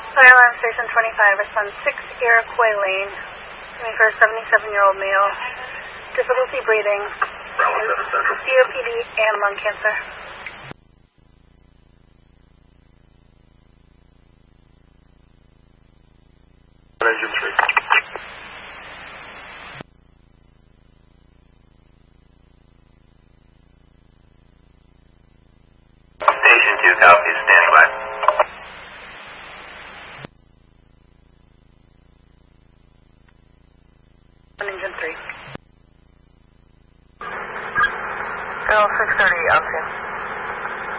Fire alarm station 25, respond 6 Iroquois Lane. Coming for a 77-year-old male. Difficulty breathing. Bravo 7 Central. COPD and lung cancer. Engine 3. Station 2 copies, standing by. Engine 3. Bill 630, out to.